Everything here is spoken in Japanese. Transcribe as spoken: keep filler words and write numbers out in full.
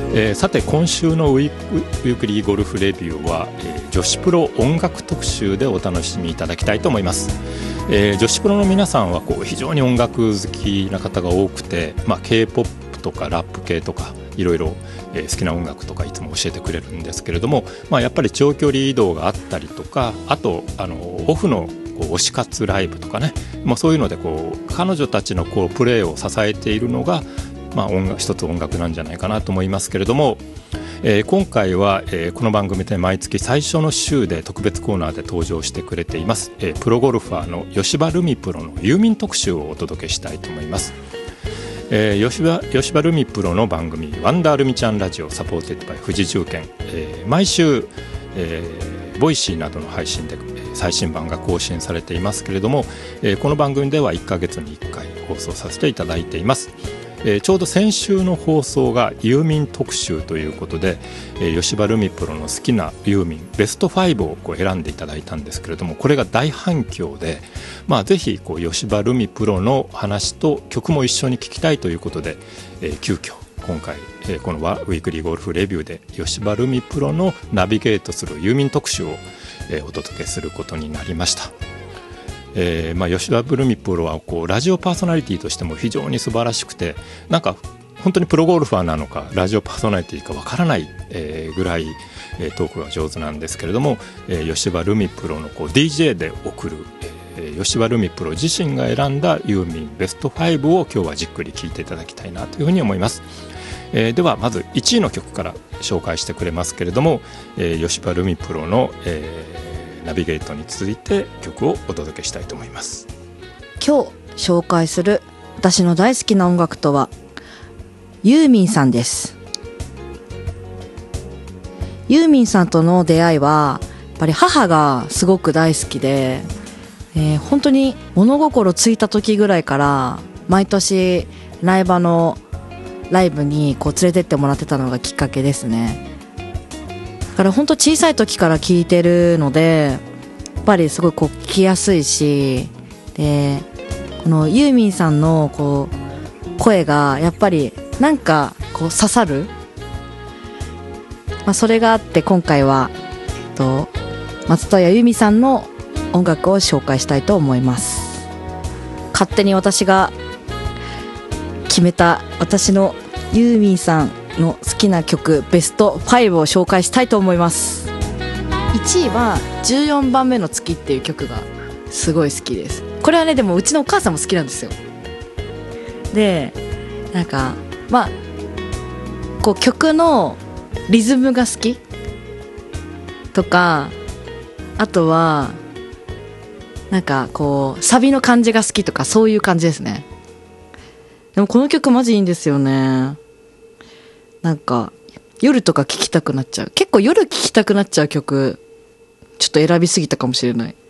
えー、さて今週のウィーク、ウィークリーゴルフレビューは、えー、女子プロ音楽特集でお楽しみいただきたいと思います。えー、女子プロの皆さんはこう非常に音楽好きな方が多くて、まあ、K-ポップ とかラップ系とかいろいろ好きな音楽とかいつも教えてくれるんですけれども、まあ、やっぱり長距離移動があったりとか、あとあのオフのこう推し活ライブとかね、まあ、そういうのでこう彼女たちのこうプレーを支えているのが、まあ、音楽一つ音楽なんじゃないかなと思いますけれども、えー、今回は、えー、この番組で毎月最初の週で特別コーナーで登場してくれています、えー、プロゴルファーの吉羽ルミプロのユーミン特集をお届けしたいと思います。えー、吉羽、吉羽ルミプロの番組ワンダールミちゃんラジオサポーテッドバイ富士重建、えー、毎週、えー、ボイシーなどの配信で最新版が更新されていますけれども、えー、この番組ではいっかげつにいっかい放送させていただいています。えー、ちょうど先週の放送がユーミン特集ということで、えー、吉羽ルミプロの好きなユーミンベストファイブをこう選んでいただいたんですけれども、これが大反響で、まあ、ぜひこう吉羽ルミプロの話と曲も一緒に聴きたいということで、えー、急遽今回、えー、このウィークリーゴルフレビューで吉羽ルミプロのナビゲートするユーミン特集を、えー、お届けすることになりました。えーまあ、吉羽ルミプロはこうラジオパーソナリティとしても非常に素晴らしくて、なんか本当にプロゴルファーなのかラジオパーソナリティかわからない、えー、ぐらい、えー、トークが上手なんですけれども、えー、吉羽ルミプロのこう ディージェー で送る、えー、吉羽ルミプロ自身が選んだユーミンベストファイブを今日はじっくり聴いていただきたいなというふうに思います。えー、ではまずいちいの曲から紹介してくれますけれども、えー、吉羽ルミプロの、えーナビゲートに続いて曲をお届けしたいと思います。 今日紹介する私の大好きな音楽とはユーミンさんです。ユーミンさんとの出会いはやっぱり母がすごく大好きで、えー、本当に物心ついた時ぐらいから毎年苗場のライブにこう連れてってもらってたのがきっかけですね。だから本当小さい時から聴いてるのでやっぱりすごいこう聴きやすいし、でこのユーミンさんのこう声がやっぱりなんかこう刺さる、まあ、それがあって今回はと松任谷由実さんの音楽を紹介したいと思います。勝手に私が決めた私のユーミンさんの好きな曲ベストファイブを紹介したいと思います。いちいはじゅうよんばんめの月っていう曲がすごい好きです。これはねでもうちのお母さんも好きなんですよ。でなんかまあこう曲のリズムが好きとか、あとはなんかこうサビの感じが好きとかそういう感じですね。でもこの曲マジいいんですよね。なんか夜とか聴きたくなっちゃう。結構夜聴きたくなっちゃう曲ちょっと選びすぎたかもしれない。